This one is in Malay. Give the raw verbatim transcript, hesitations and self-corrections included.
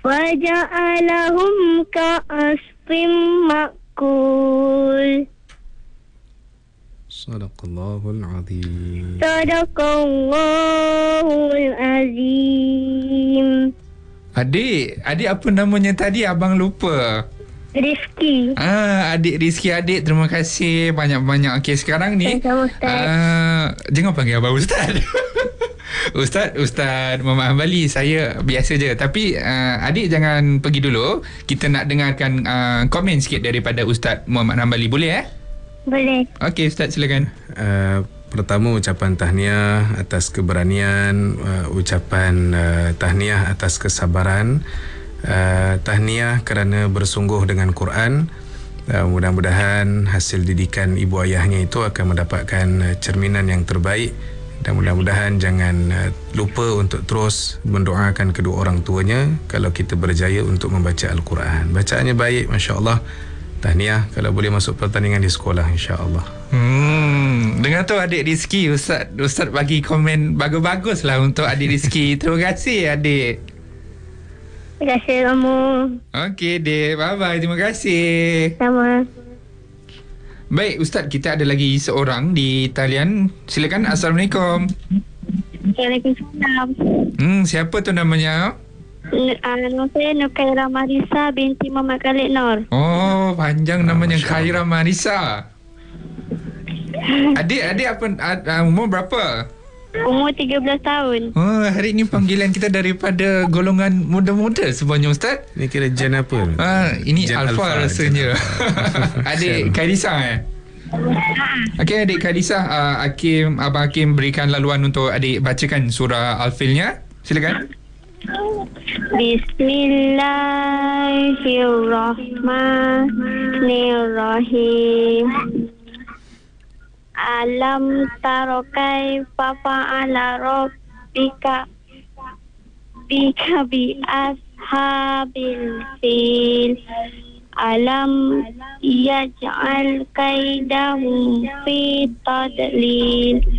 فجعلهم كعصف مأكول. Sadaqallahul azim. Sadaqallahul azim. Adik, adik apa namanya tadi? Abang lupa. Rizki. Ah, adik Rizki, adik terima kasih banyak-banyak. Okey, sekarang ni Sama-sama, Ustaz. ah, jangan panggil abang Ustaz. Ustaz, Ustaz Muhammad Hambali, saya biasa je. Tapi uh, adik jangan pergi dulu. Kita nak dengarkan uh, komen sikit daripada Ustaz Muhammad Hambali. Boleh eh? Boleh. Okey, Ustaz silakan. Uh, pertama ucapan tahniah atas keberanian, uh, ucapan uh, tahniah atas kesabaran, uh, tahniah kerana bersungguh dengan Quran. Uh, mudah-mudahan hasil didikan ibu ayahnya itu akan mendapatkan uh, cerminan yang terbaik, dan mudah-mudahan jangan uh, lupa untuk terus mendoakan kedua orang tuanya kalau kita berjaya untuk membaca Al-Quran. Bacaannya baik, masya-Allah. Tahniah kalau boleh masuk pertandingan di sekolah, insya-Allah. Hmm, dengar tu adik Rizki, Ustaz Ustaz bagi komen bagus-bagus lah untuk adik Rizki. Terima kasih adik. Terima kasih kamu. Okey dek, bye-bye. Terima kasih. Sama. Baik Ustaz, kita ada lagi seorang di talian. Silakan. Assalamualaikum. Waalaikumsalam. Hmm, siapa tu namanya? Nama saya Nukaira Marisa binti Muhammad Khalid Nur. Oh, panjang namanya, Masya Khaira Marisa. Adik, adik apa uh, umur berapa? Umur tiga belas tahun. Oh, hari ni panggilan kita daripada golongan muda-muda sebenarnya Ustaz. Ini kira gen apa? Ah, ini Gen Alfa, Alfa, rasanya. Gen Adik Khairisa eh? Okey adik Khairisa, uh, Hakim, Abang Hakim berikan laluan untuk adik bacakan surah Al-Filnya. Silakan. Bismillahirrahmanirrahim. Alam taro kaifa fa'ala rabbika bika bi ashabil fil. Alam yaj'al kaidahum fi tadlil.